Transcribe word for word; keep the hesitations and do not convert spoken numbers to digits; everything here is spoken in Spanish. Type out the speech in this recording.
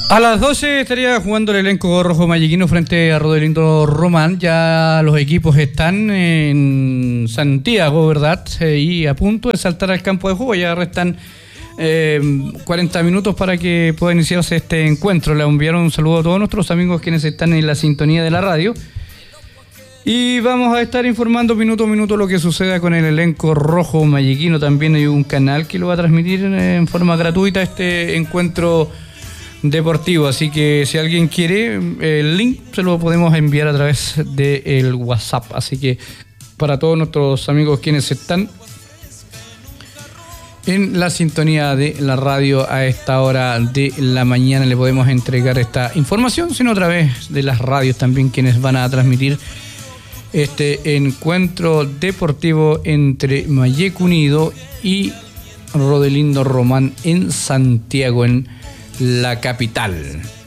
A las doce estaría jugando el elenco rojo mallequino frente a Rodelindo Román. Ya los equipos están en Santiago, ¿verdad? Eh, y a punto de saltar al campo de juego. Ya restan eh, cuarenta minutos para que pueda iniciarse este encuentro. Le enviaron un saludo a todos nuestros amigos quienes están en la sintonía de la radio. Y vamos a estar informando minuto a minuto lo que suceda con el elenco rojo mallequino. También hay un canal que lo va a transmitir en forma gratuita este encuentro deportivo, así que si alguien quiere el link se lo podemos enviar a través del WhatsApp, así que para todos nuestros amigos quienes están en la sintonía de la radio a esta hora de la mañana le podemos entregar esta información, sino a través de las radios también quienes van a transmitir este encuentro deportivo entre Malleco Unido y Rodelindo Román en Santiago, en la capital.